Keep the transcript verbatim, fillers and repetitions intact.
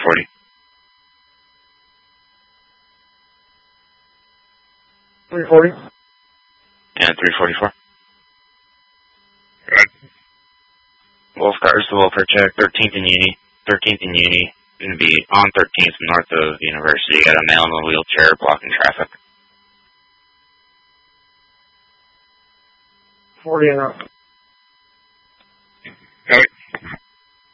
forty. three forty. And three forty-four. Good. Wolf Cars to welfare check, thirteenth and Uni. thirteenth and Uni. Going to be on thirteenth north of University. Got a male in a wheelchair blocking traffic. forty and up.